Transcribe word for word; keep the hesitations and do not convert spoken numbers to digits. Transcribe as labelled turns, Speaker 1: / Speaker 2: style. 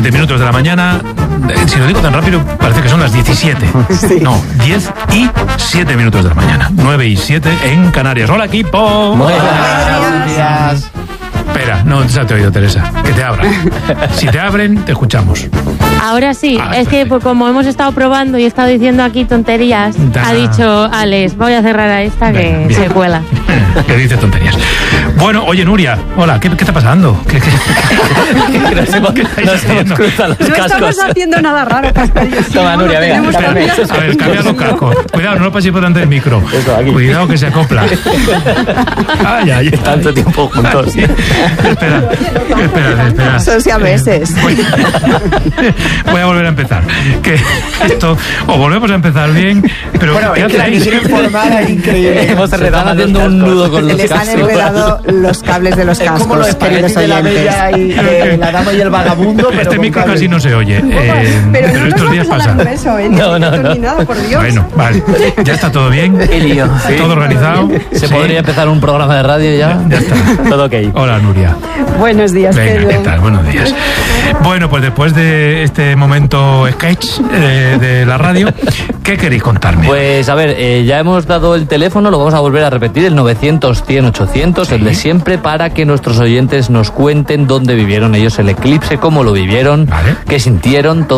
Speaker 1: siete minutos de la mañana. Si lo digo tan rápido, parece que son las diecisiete. Sí. No, diez y siete minutos de la mañana. nueve y siete en Canarias. Hola, equipo.
Speaker 2: Buenos días.
Speaker 1: Espera, no se te ha oído, Teresa. Que te abran. Si te abren, te escuchamos.
Speaker 3: Ahora sí,
Speaker 1: Ah,
Speaker 3: es que pues, como hemos estado probando y he estado diciendo aquí tonterías,
Speaker 1: Da.
Speaker 3: ha dicho Alex, voy a cerrar a esta que
Speaker 1: Venga, bien.
Speaker 3: se cuela.
Speaker 1: Que dice tonterías. Bueno, oye, Nuria, hola, ¿qué, qué está pasando? ¿Qué, qué,
Speaker 2: Nos hemos,
Speaker 1: ¿Qué estáis
Speaker 2: nos
Speaker 1: haciendo?
Speaker 2: hemos cruzado los
Speaker 4: No
Speaker 2: cascos.
Speaker 4: estamos haciendo nada raro, Casperio. Si
Speaker 2: Toma,
Speaker 4: no,
Speaker 2: Nuria,
Speaker 4: lo
Speaker 2: venga,
Speaker 4: tenemos
Speaker 2: dame.
Speaker 4: cambiado.
Speaker 1: A ver, cambia los cascos. Cuidado, no lo paséis por delante del micro.
Speaker 2: Eso, aquí.
Speaker 1: Cuidado que se acopla. Ay, ay, ay.
Speaker 2: Tanto tiempo juntos.
Speaker 1: Sí. Espera, espera, espera.
Speaker 4: Son siameses.
Speaker 1: Voy, voy a volver a empezar. Que esto, o volvemos a empezar bien, pero
Speaker 5: Bueno,
Speaker 1: ¿qué
Speaker 5: es que la que
Speaker 1: hacéis?
Speaker 5: quieren formar es increíble.
Speaker 2: Hemos
Speaker 5: Se
Speaker 2: estado
Speaker 5: tapan
Speaker 2: haciendo
Speaker 5: los
Speaker 2: un
Speaker 5: cascos.
Speaker 2: nudo con los
Speaker 4: Les han
Speaker 2: cascos.
Speaker 4: enredado los cables de los
Speaker 5: Es como los
Speaker 4: cascos, queridos
Speaker 5: espaguetis de la
Speaker 4: oyentes.
Speaker 5: bella y de la dama y el vagabundo, pero
Speaker 1: Este
Speaker 5: con
Speaker 1: micro
Speaker 5: cables.
Speaker 1: casi no se oye. eh,
Speaker 4: Pero no
Speaker 1: pero
Speaker 4: nos
Speaker 1: estos días
Speaker 4: vamos a
Speaker 1: pasa.
Speaker 4: dar un beso, ¿eh? Ni
Speaker 2: No, no,
Speaker 4: besito
Speaker 2: no.
Speaker 4: ni nada, por Dios.
Speaker 1: Bueno, vale. Ya está todo bien.
Speaker 2: Qué lío. Sí.
Speaker 1: Todo organizado.
Speaker 2: ¿Se
Speaker 1: Sí.
Speaker 2: podría empezar un programa de radio ya?
Speaker 1: Ya está.
Speaker 2: Todo ok.
Speaker 1: Hola, Nuria.
Speaker 4: Buenos días,
Speaker 1: Venga,
Speaker 4: Pedro.
Speaker 1: ¿qué tal? Buenos días. Bueno, pues después de este momento sketch eh, de la radio, ¿qué queréis contarme?
Speaker 2: Pues a ver, eh, ya hemos dado el teléfono, lo vamos a volver a repetir, el novecientos, cien, ochocientos,
Speaker 1: Sí.
Speaker 2: el de siempre, para que nuestros oyentes nos cuenten dónde vivieron ellos el eclipse, cómo lo vivieron,
Speaker 1: Vale.
Speaker 2: qué sintieron, todo.